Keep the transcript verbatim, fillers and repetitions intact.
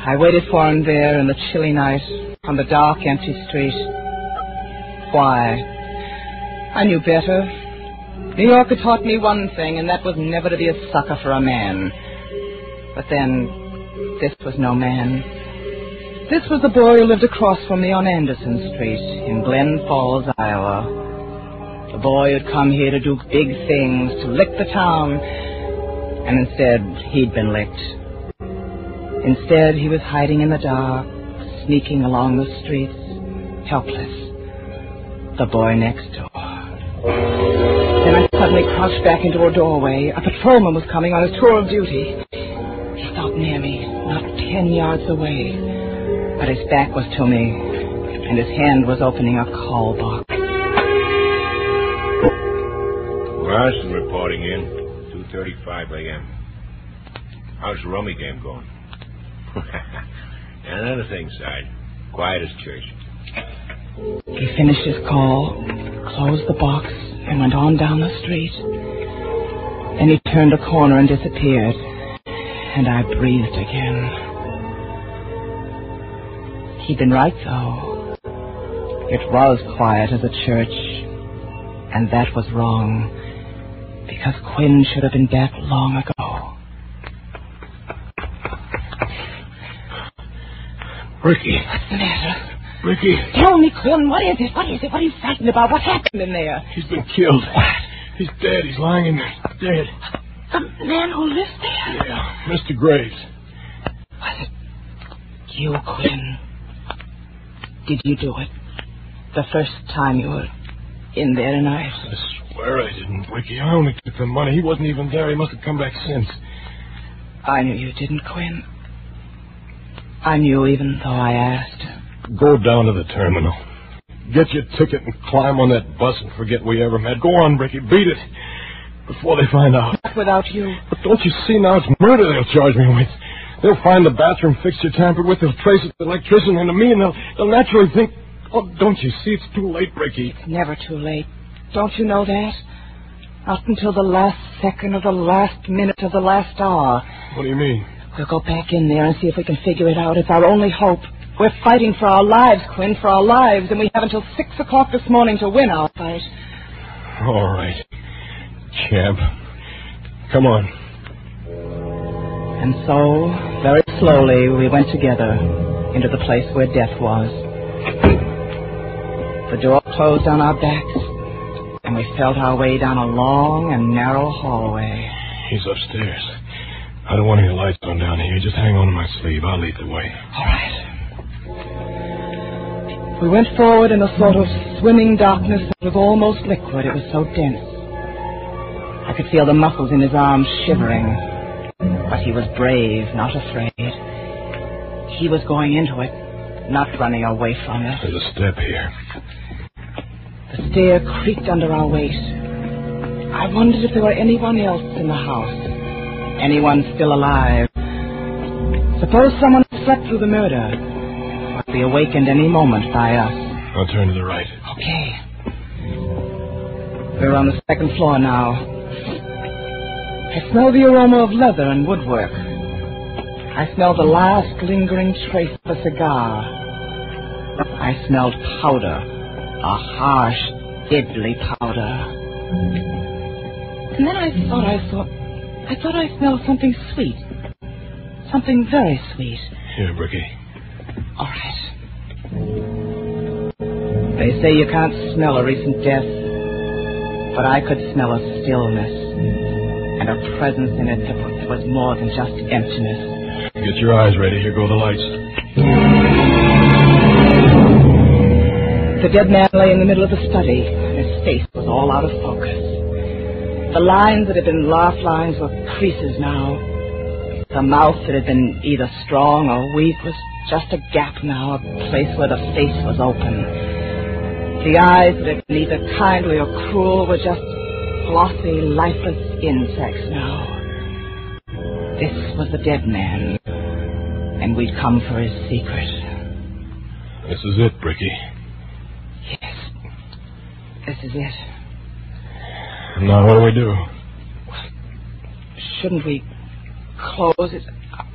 I waited for him there in the chilly night on the dark, empty street. Why? I knew better. New York had taught me one thing, and that was never to be a sucker for a man. But then, this was no man. This was the boy who lived across from me on Anderson Street in Glen Falls, Iowa. The boy who'd come here to do big things, to lick the town, and instead, he'd been licked. Instead, he was hiding in the dark, sneaking along the streets, helpless. The boy next door. Then I suddenly crouched back into a doorway. A patrolman was coming on his tour of duty. He stopped near me, not ten yards away. But his back was to me, and his hand was opening a call box. Larson reporting in, two thirty-five a.m. How's the rummy game going? And another thing, Side. Quiet as church. He finished his call, closed the box, and went on down the street. Then he turned a corner and disappeared, and I breathed again. He'd been right, though. It was quiet as a church, and that was wrong, because Quinn should have been back long ago. Ricky. What's the matter? Ricky. Tell me, Quinn, what is it? What is it? What are you frightened about? What happened in there? He's been killed. What? He's dead. He's lying in there. Dead. The man who lives there? Yeah, Mister Graves. Was it you, Quinn? Did you do it? The first time you were in there tonight? I swear I didn't, Ricky. I only took the money. He wasn't even there. He must have come back since. I knew you didn't, Quinn. I knew even though I asked. Go down to the terminal. Get your ticket and climb on that bus and forget we ever met. Go on, Ricky. Beat it. Before they find out. Not without you. But don't you see now it's murder they'll charge me with. They'll find the bathroom fixture tampered with. They'll trace it to the electrician and to me, and they'll, they'll naturally think, oh, don't you see? It's too late, Ricky. It's never too late. Don't you know that? Not until the last second of the last minute of the last hour. What do you mean? We'll go back in there and see if we can figure it out. It's our only hope. We're fighting for our lives, Quinn, for our lives, and we have until six o'clock this morning to win our fight. All right. Champ. Come on. And so, very slowly, we went together into the place where death was. The door closed on our backs, and we felt our way down a long and narrow hallway. He's upstairs. I don't want any lights on down here. Just hang on to my sleeve. I'll lead the way. All right. We went forward in a sort of swimming darkness that was almost liquid. It was so dense. I could feel the muscles in his arms shivering. But he was brave, not afraid. He was going into it, not running away from it. There's a step here. The stair creaked under our weight. I wondered if there were anyone else in the house. Anyone still alive. Suppose someone slept through the murder. Might be awakened any moment by us. I'll turn to the right. Okay. We're on the second floor now. I smell the aroma of leather and woodwork. I smell the last lingering trace of a cigar. I smelled powder. A harsh, deadly powder. And then I thought I saw... I thought I smelled something sweet. Something very sweet. Here, Ricky. All right. They say you can't smell a recent death, but I could smell a stillness and a presence in it that was more than just emptiness. Get your eyes ready. Here go the lights. The dead man lay in the middle of the study. His face was all out of focus. The lines that had been laugh lines were creases now. The mouth that had been either strong or weak was just a gap now, a place where the face was open. The eyes that had been either kindly or cruel were just glossy, lifeless insects now. This was the dead man, and we'd come for his secret. This is it, Ricky. Yes, this is it. Now, what do we do? Shouldn't we close it?